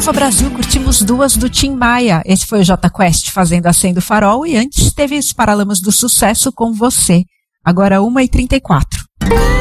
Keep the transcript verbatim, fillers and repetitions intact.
Nova Brasil, curtimos duas do Tim Maia. Esse foi o Jota Quest fazendo Acendo o Farol e antes teve os Paralamas do Sucesso com Você. Agora uma e trinta e quatro.